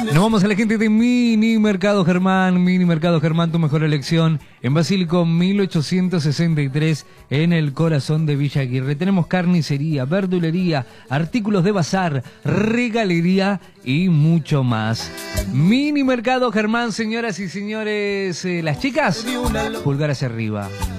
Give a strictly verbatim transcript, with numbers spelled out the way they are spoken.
Nos vamos a la gente de Mini Mercado Germán. Mini Mercado Germán, tu mejor elección. En Basílico mil ochocientos sesenta y tres, en el corazón de Villa Aguirre. Tenemos carnicería, verdulería, artículos de bazar, regalería y mucho más. Mini Mercado Germán, señoras y señores. Eh, las chicas, pulgar hacia arriba.